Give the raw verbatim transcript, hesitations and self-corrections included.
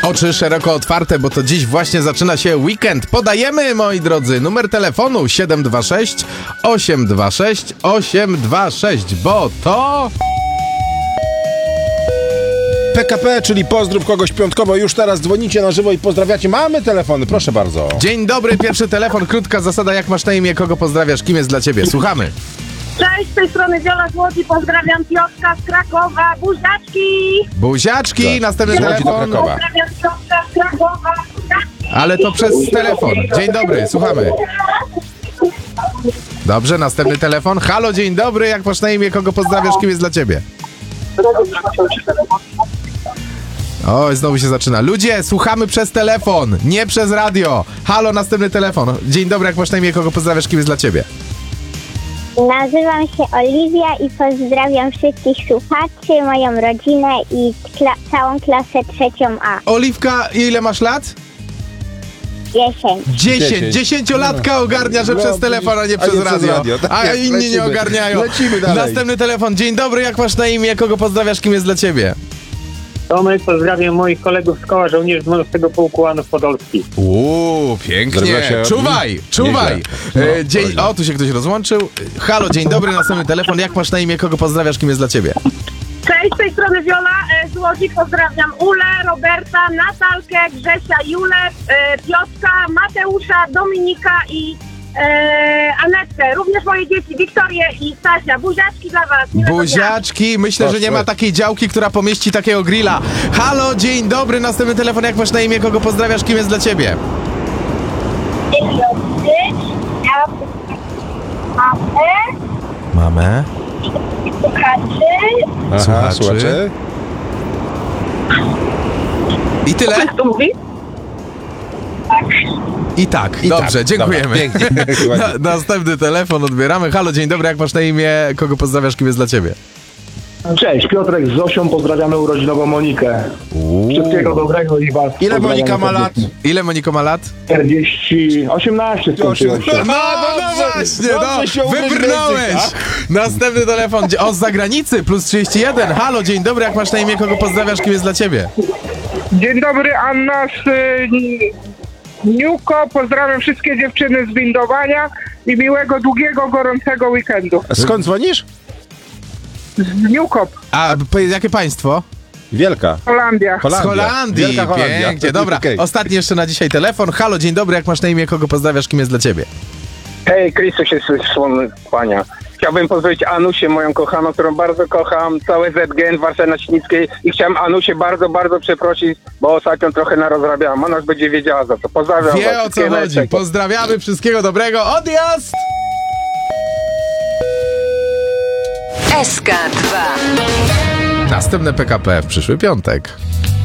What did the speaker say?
Oczy szeroko otwarte, bo to dziś właśnie zaczyna się weekend. Podajemy, moi drodzy, numer telefonu siedem dwa sześć, osiem dwa sześć, osiem dwa sześć, bo to... P K P, czyli pozdrów kogoś piątkowo. Już teraz dzwonicie na żywo i pozdrawiacie. Mamy telefony, proszę bardzo. Dzień dobry, pierwszy telefon, krótka zasada, jak masz na imię, kogo pozdrawiasz, kim jest dla ciebie? Słuchamy. Cześć, z tej strony Wiola z Łodzi, pozdrawiam Piotrka z Krakowa, buziaczki! Buziaczki, Tak. następny Z Łodzi do telefon. Krakowa. Pozdrawiam Piotrka z Krakowa, buziaczki! Ale to przez telefon. Dzień dobry, słuchamy. Dobrze, następny telefon. Halo, dzień dobry, jak masz na imię, kogo pozdrawiasz, kim jest dla ciebie? O, znowu się zaczyna. Ludzie, słuchamy przez telefon, nie przez radio. Halo, następny telefon. Dzień dobry, jak masz na imię, kogo pozdrawiasz, kim jest dla ciebie? Nazywam się Oliwia i pozdrawiam wszystkich słuchaczy, moją rodzinę i kla- całą klasę trzecią A. Oliwka, ile masz lat? Dziesięć. Dziesięć. Dziesięciolatka ogarnia, że No, przez telefon, a nie a przez nie przez radio. radio. Tak A jest, inni lecimy. nie ogarniają. Lecimy dalej. Następny telefon. Dzień dobry, jak masz na imię, kogo pozdrawiasz, kim jest dla ciebie? Tomek, pozdrawiam moich kolegów z koła żołnierzy dwunastego Pułku Anów Podolskich. Uuu, pięknie. Zrobiło się- Czuwaj, czuwaj. Nieźle. E, dzień... O, tu się ktoś rozłączył. Halo, dzień dobry, następny telefon. Jak masz na imię, kogo pozdrawiasz, kim jest dla ciebie? Cześć, z tej strony Wiola e, z Łodzi, pozdrawiam Ulę, Roberta, Natalkę, Grzesia, Julę, e, Piotrka, Mateusza, Dominika i e, Anetkę. Również moje dzieci, Wiktorię i Stasia. Buziaczki dla was. Miłego dnia. Buziaczki, myślę, że nie ma takiej działki, która pomieści takiego grilla. Halo, dzień dobry, następny telefon. Jak masz na imię, kogo pozdrawiasz, kim jest dla ciebie? Mamę. Aha, Słuchaczy. słuchaczy. I tyle? Kto mówi? I tak, I dobrze, tak. dziękujemy. Dobra, pięknie. Na, następny telefon odbieramy. Halo, dzień dobry, jak masz na imię, kogo pozdrawiasz, kim jest dla ciebie? Cześć, Piotrek z Zosią, pozdrawiamy urodzinową Monikę. Wszystkiego dobrego i was. Ile pozdrawiamy Monika ma lat? serdecznie. Ile Monika ma lat? czterdzieści, osiemnaście skończyło się. No, no, no dobrze, właśnie, dobrze się no, ugryź wybrnąłeś. języka. Następny telefon, o, z zagranicy, plus trzydzieści jeden. Halo, dzień dobry, jak masz na imię, kogo pozdrawiasz, kim jest dla ciebie? Dzień dobry, Anna z y, Niuko. Pozdrawiam wszystkie dziewczyny z windowania i miłego, długiego, gorącego weekendu. Skąd dzwonisz? Z Newcop, A p- jakie państwo? Wielka. Holandia. Z Holandia. Holandii, Wielka Holandia. pięknie, dobra. Okej. Ostatni jeszcze na dzisiaj telefon. Halo, dzień dobry, jak masz na imię, kogo pozdrawiasz, kim jest dla ciebie? Hej, Chrystus jest słony Pania. Chciałbym pozdrowić Anusię, moją kochaną, którą bardzo kocham, całe Z G N w Warszawie Naśnickiej i chciałem Anusię bardzo, bardzo przeprosić, bo ostatnio trochę narozrabiałam. Ona już będzie wiedziała za to. Pozdrawiam was. Wie, o co Wszystkiego chodzi. najlepszego. Pozdrawiamy, wszystkiego dobrego. Odjazd! S K dwa. Następne P K P w przyszły piątek.